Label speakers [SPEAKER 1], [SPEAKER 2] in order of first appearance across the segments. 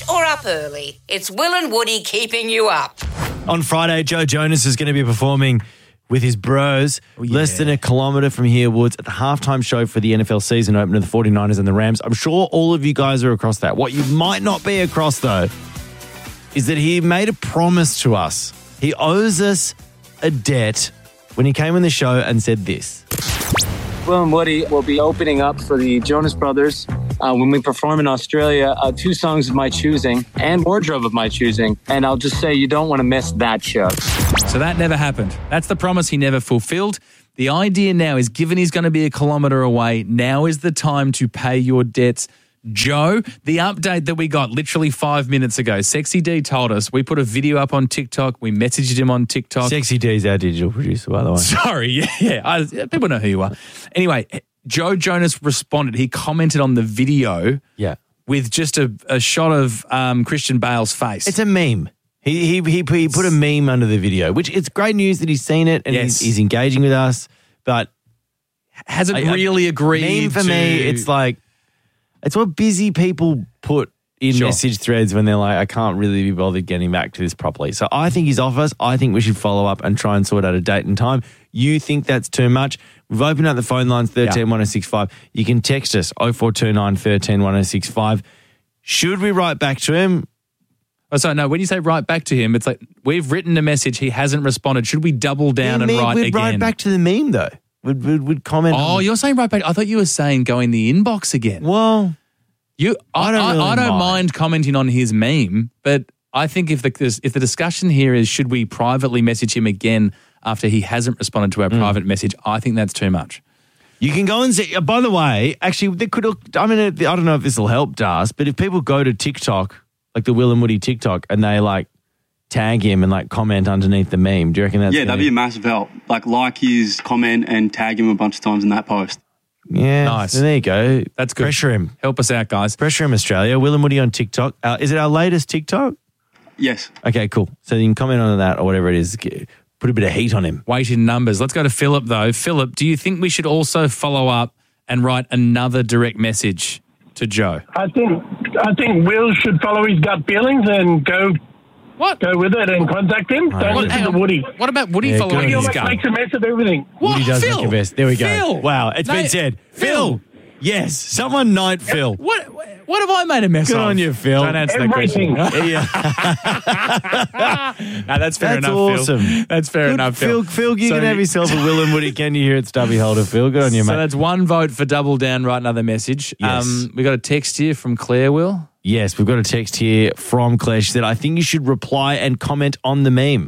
[SPEAKER 1] late or up early, it's Will and Woody keeping you up.
[SPEAKER 2] On Friday, Joe Jonas is going to be performing with his bros less than a kilometre from here, Woods, at the halftime show for the NFL season opener, the 49ers and the Rams. I'm sure all of you guys are across that. What you might not be across, though, is that he made a promise to us. He owes us a debt when he came on the show and said this.
[SPEAKER 3] Will and Woody will be opening up for the Jonas Brothers when we perform in Australia, 2 songs of my choosing and wardrobe of my choosing. And I'll just say you don't want to miss that show.
[SPEAKER 4] So that never happened. That's the promise he never fulfilled. The idea now is, given he's going to be a kilometre away, now is the time to pay your debts. Joe, the update that we got literally 5 minutes ago, Sexy D told us. We put a video up on TikTok. We messaged him on TikTok.
[SPEAKER 2] Sexy D is our digital producer, by the way.
[SPEAKER 4] Sorry, yeah. People know who you are. Anyway, Joe Jonas responded. He commented on the video with just a shot of Christian Bale's face.
[SPEAKER 2] It's a meme. He put a meme under the video, which it's great news that he's seen it and he's engaging with us, but
[SPEAKER 4] hasn't really agreed.
[SPEAKER 2] Meme for me, it's like, it's what busy people put in message threads when they're like, I can't really be bothered getting back to this properly. So I think he's off us. I think we should follow up and try and sort out a date and time. You think that's too much? We've opened up the phone lines, 131065. You can text us, 0429 131065. Should we write back to him?
[SPEAKER 4] Oh, sorry, no, when you say write back to him, it's like we've written a message, he hasn't responded. Should we double down and write again?
[SPEAKER 2] We'd write back to the meme, though. We'd comment.
[SPEAKER 4] Oh, you're saying right back. I thought you were saying go in the inbox again.
[SPEAKER 2] Well,
[SPEAKER 4] I don't mind commenting on his meme, but I think if the discussion here is should we privately message him again after he hasn't responded to our private message, I think that's too much.
[SPEAKER 2] You can go and see. By the way, actually, I don't know if this will help, Das, but if people go to TikTok, like the Will and Woody TikTok, and they like tag him and like comment underneath the meme, do you reckon that's
[SPEAKER 5] that'd be a massive help. Like his comment and tag him a bunch of times in that post.
[SPEAKER 2] Yeah,
[SPEAKER 4] nice.
[SPEAKER 2] So there you go.
[SPEAKER 4] That's good.
[SPEAKER 2] Pressure him.
[SPEAKER 4] Help us out, guys.
[SPEAKER 2] Pressure him, Australia. Will and Woody on TikTok. Is it our latest TikTok?
[SPEAKER 5] Yes.
[SPEAKER 2] Okay, cool. So you can comment on that or whatever it is. Put a bit of heat on him.
[SPEAKER 4] Weight in numbers. Let's go to Philip, though. Philip, do you think we should also follow up and write another direct message to Joe?
[SPEAKER 6] I think Will should follow his gut feelings and go with it and contact him. Don't listen to Woody.
[SPEAKER 4] What about Woody following his gut?
[SPEAKER 6] Makes a mess of everything.
[SPEAKER 4] What?
[SPEAKER 2] Woody does make a mess. There we go.
[SPEAKER 4] Phil.
[SPEAKER 2] Wow, it's been said. Phil. Yes, someone knight Phil.
[SPEAKER 4] What have I made a mess of?
[SPEAKER 2] Good on you, Phil.
[SPEAKER 4] Don't answer that question. No, that's fair enough,
[SPEAKER 2] awesome.
[SPEAKER 4] Phil. That's fair enough, Phil.
[SPEAKER 2] Phil, you can have yourself a Will and Woody. Can you hear it, Stubby Holder, Phil? Good on you, mate.
[SPEAKER 4] So that's one vote for double down, write another message.
[SPEAKER 2] Yes.
[SPEAKER 4] We got a text here from Claire, Will.
[SPEAKER 2] Yes, we've got a text here from Claire. She said, I think you should reply and comment on the meme.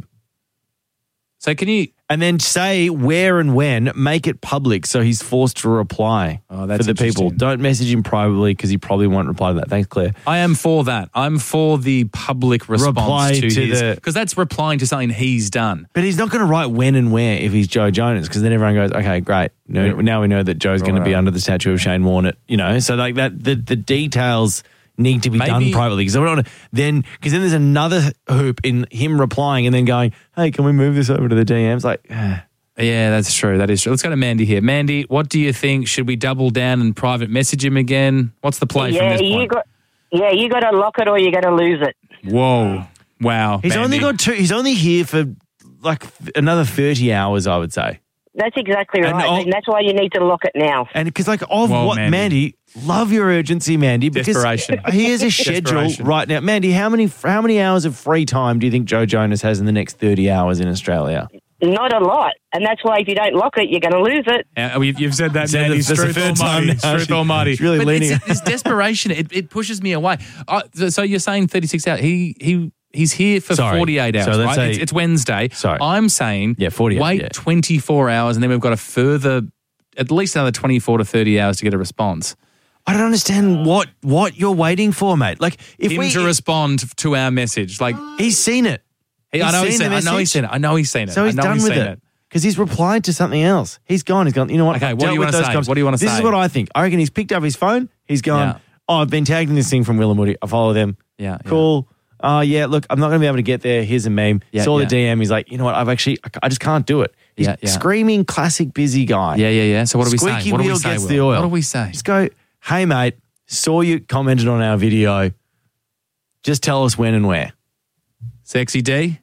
[SPEAKER 4] So can you...
[SPEAKER 2] And then say where and when, make it public so he's forced to reply
[SPEAKER 4] for the
[SPEAKER 2] people. Don't message him privately because he probably won't reply to that. Thanks, Claire.
[SPEAKER 4] I am for that. I'm for the public response to his... Because that's replying to something he's done.
[SPEAKER 2] But he's not going to write when and where if he's Joe Jonas because then everyone goes, okay, great. Now we know that Joe's going to be under the statue of Shane Warne. So like that, the details need to be done privately because then there's another hoop in him replying and then going, hey, can we move this over to the DMs? Like,
[SPEAKER 4] yeah, that's true. That is true. Let's go to Mandy here. Mandy, what do you think? Should we double down and private message him again? What's the play from this point?
[SPEAKER 7] You got to lock it or you got to lose it.
[SPEAKER 4] Whoa. Wow.
[SPEAKER 2] He's
[SPEAKER 4] Mandy.
[SPEAKER 2] only got 2. He's only here for like another 30 hours, I would say.
[SPEAKER 7] That's exactly right. And that's why you need to lock it now.
[SPEAKER 2] And because Mandy, love your urgency, Mandy. Because
[SPEAKER 4] Desperation.
[SPEAKER 2] He has a schedule right now. Mandy, how many hours of free time do you think Joe Jonas has in the next 30 hours in Australia?
[SPEAKER 7] Not a lot. And that's why if you don't lock it, you're going to lose it.
[SPEAKER 4] You've said that, Mandy. Truth almighty.
[SPEAKER 2] Really
[SPEAKER 4] but
[SPEAKER 2] leaning.
[SPEAKER 4] It's desperation. It pushes me away. So you're saying 36 hours. He's here for 48 hours,
[SPEAKER 2] so
[SPEAKER 4] right? It's Wednesday.
[SPEAKER 2] Sorry.
[SPEAKER 4] I'm saying
[SPEAKER 2] 48,
[SPEAKER 4] wait 24 hours and then we've got at least another 24 to 30 hours to get a response.
[SPEAKER 2] I don't understand what you're waiting for, mate. Like if
[SPEAKER 4] to respond to our message. Like
[SPEAKER 2] he's seen it.
[SPEAKER 4] I know he's seen it.
[SPEAKER 2] So he's done with it. Because he's replied to something else. He's gone. You know what?
[SPEAKER 4] Okay, what do you want to say? What do you want to say?
[SPEAKER 2] This is what I think. I reckon he's picked up his phone. He's gone, I've been tagged in this thing from Will and Woody. I follow them.
[SPEAKER 4] Yeah.
[SPEAKER 2] Cool. Oh, yeah, look, I'm not going to be able to get there. Here's a meme. Saw the DM. He's like, you know what? I just can't do it. He's screaming classic busy guy.
[SPEAKER 4] Yeah. So what do we say?
[SPEAKER 2] Squeaky
[SPEAKER 4] What do we
[SPEAKER 2] wheel
[SPEAKER 4] say,
[SPEAKER 2] gets
[SPEAKER 4] Will?
[SPEAKER 2] the oil.
[SPEAKER 4] What do we say?
[SPEAKER 2] Just go, hey, mate, saw you commented on our video. Just tell us when and where.
[SPEAKER 4] Sexy D?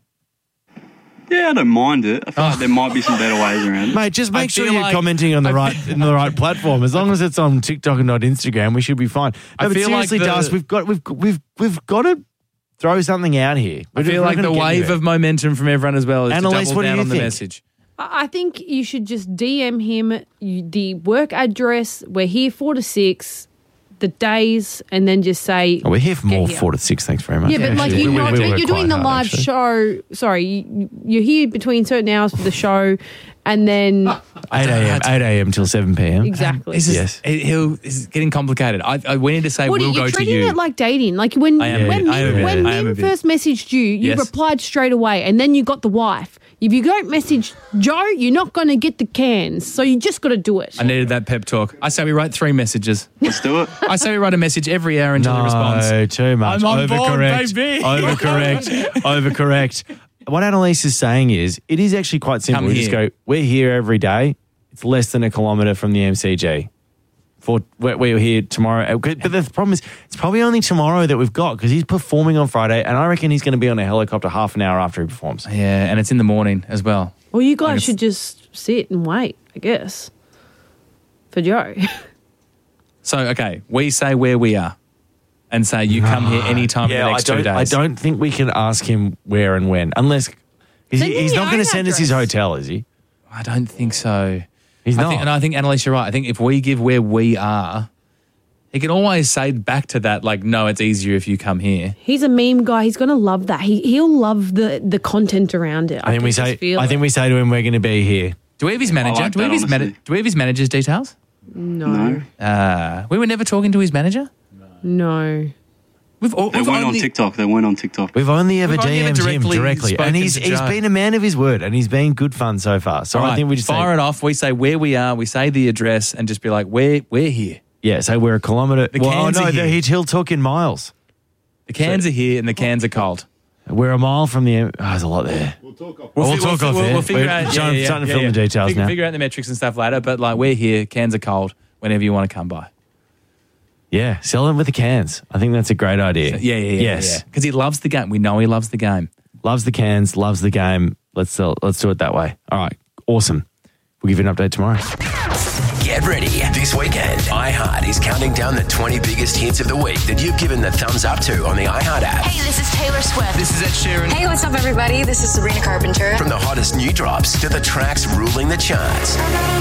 [SPEAKER 5] Yeah, I don't mind it. I feel like there might be some better ways around it.
[SPEAKER 2] Mate, just make sure
[SPEAKER 4] feel
[SPEAKER 2] you're
[SPEAKER 4] like-
[SPEAKER 2] commenting on the right platform. As long as it's on TikTok and not Instagram, we should be fine. No, but
[SPEAKER 4] feel like
[SPEAKER 2] seriously,
[SPEAKER 4] the-
[SPEAKER 2] Das, we've got to throw something out here.
[SPEAKER 4] I feel like the wave of momentum from everyone as well is
[SPEAKER 2] Annalise,
[SPEAKER 4] to
[SPEAKER 2] what
[SPEAKER 4] double
[SPEAKER 2] do
[SPEAKER 4] down
[SPEAKER 2] you
[SPEAKER 4] on the
[SPEAKER 2] think?
[SPEAKER 4] message.
[SPEAKER 8] I think you should just DM him the work address. We're here 4 to 6, the days, and then just say.
[SPEAKER 2] Oh, we're here for more
[SPEAKER 8] Get here.
[SPEAKER 2] 4 to 6. Thanks very much.
[SPEAKER 8] Yeah, but like
[SPEAKER 2] Actually,
[SPEAKER 8] you're,
[SPEAKER 2] we
[SPEAKER 8] not,
[SPEAKER 2] work
[SPEAKER 8] you're doing
[SPEAKER 2] quite
[SPEAKER 8] the
[SPEAKER 2] hard,
[SPEAKER 8] live
[SPEAKER 2] actually.
[SPEAKER 8] show. Sorry, you're here between certain hours for the show, and then
[SPEAKER 2] 8 a.m. till 7 p.m.
[SPEAKER 8] exactly.
[SPEAKER 4] This is,
[SPEAKER 2] Yes.
[SPEAKER 4] It's getting complicated. We need to say
[SPEAKER 8] What,
[SPEAKER 4] we'll
[SPEAKER 8] you're
[SPEAKER 4] go to
[SPEAKER 8] treating
[SPEAKER 4] you.
[SPEAKER 8] it like dating. Like when
[SPEAKER 4] I am
[SPEAKER 8] when
[SPEAKER 4] a bit.
[SPEAKER 8] when
[SPEAKER 4] I am a
[SPEAKER 8] Mim
[SPEAKER 4] bit.
[SPEAKER 8] first messaged you, you
[SPEAKER 4] Yes.
[SPEAKER 8] replied straight away, and then you got the wife. If you don't message Joe, you're not going to get the cans. So you just got to do it.
[SPEAKER 4] I needed that pep talk. I say we write 3 messages.
[SPEAKER 5] Let's do it.
[SPEAKER 4] I say we write a message every hour until he responds.
[SPEAKER 2] No, too much.
[SPEAKER 4] I'm on board,
[SPEAKER 2] Overcorrect.
[SPEAKER 4] baby.
[SPEAKER 2] Overcorrect. What Annalise is saying is, it is actually quite simple.
[SPEAKER 4] Come
[SPEAKER 2] We just
[SPEAKER 4] here.
[SPEAKER 2] go, we're here every day. It's less than a kilometre from the MCG. We're here tomorrow. But the problem is, it's probably only tomorrow that we've got because he's performing on Friday, and I reckon he's going to be on a helicopter half an hour after he performs.
[SPEAKER 4] Yeah, and it's in the morning as well.
[SPEAKER 8] Well, you
[SPEAKER 4] Like
[SPEAKER 8] guys
[SPEAKER 4] it's-
[SPEAKER 8] should just sit and wait, I guess, for Joe.
[SPEAKER 4] So, okay, we say where we are and say you come here anytime in the next 2 days.
[SPEAKER 2] I don't think we can ask him where and when, unless because
[SPEAKER 8] Send him
[SPEAKER 2] he's
[SPEAKER 8] your
[SPEAKER 2] not going to
[SPEAKER 8] own
[SPEAKER 2] send us his
[SPEAKER 8] address.
[SPEAKER 2] hotel, is he?
[SPEAKER 4] I don't think so.
[SPEAKER 2] He's not.
[SPEAKER 4] And I think, Annalise, you're right. I think if we give where we are, he can always say back to that, like, no, it's easier if you come here.
[SPEAKER 8] He's a meme guy. He's going to love that. He'll love the content around it.
[SPEAKER 2] I think we say to him, we're going to be here.
[SPEAKER 4] Do we have his manager?
[SPEAKER 5] like
[SPEAKER 4] do we have
[SPEAKER 5] that,
[SPEAKER 4] his
[SPEAKER 5] honestly.
[SPEAKER 4] do we have his manager's details?
[SPEAKER 8] No.
[SPEAKER 4] We were never talking to his manager.
[SPEAKER 8] No.
[SPEAKER 4] We've
[SPEAKER 5] They weren't on TikTok. They weren't on TikTok.
[SPEAKER 2] We've only ever
[SPEAKER 4] We've only ever
[SPEAKER 2] DM'd him directly,
[SPEAKER 4] spoken
[SPEAKER 2] and he's
[SPEAKER 4] to Joe.
[SPEAKER 2] been a man of his word, and he's been good fun so far. So
[SPEAKER 4] All
[SPEAKER 2] I
[SPEAKER 4] right,
[SPEAKER 2] think we just
[SPEAKER 4] fire
[SPEAKER 2] say,
[SPEAKER 4] it off. We say where we are. We say the address, and just be like, we're here.
[SPEAKER 2] yeah, so we're a kilometre.
[SPEAKER 4] The cans are here.
[SPEAKER 2] He'll talk in miles.
[SPEAKER 4] The cans are here, and the cans are cold.
[SPEAKER 2] We're a mile from the. Oh, there's a lot there. We'll talk off there.
[SPEAKER 4] We'll figure
[SPEAKER 2] We're
[SPEAKER 4] out.
[SPEAKER 2] starting to fill the details now.
[SPEAKER 4] Figure out the metrics and stuff later. But like, we're here. Cans are cold. Whenever you want to come by.
[SPEAKER 2] Yeah, sell them with the cans. I think that's a great idea.
[SPEAKER 4] Yeah.
[SPEAKER 2] Yes,
[SPEAKER 4] Because he loves the game. We know he loves the game.
[SPEAKER 2] loves the cans, loves the game. Let's do it that way. All right, awesome. We'll give you an update tomorrow.
[SPEAKER 9] Get ready. This weekend, iHeart is counting down the 20 biggest hits of the week that you've given the thumbs up to on the iHeart app.
[SPEAKER 10] Hey, this is Taylor Swift.
[SPEAKER 9] This is Ed Sheeran.
[SPEAKER 10] Hey, what's up, everybody? This is Sabrina Carpenter.
[SPEAKER 9] From the hottest new drops to the tracks ruling the charts.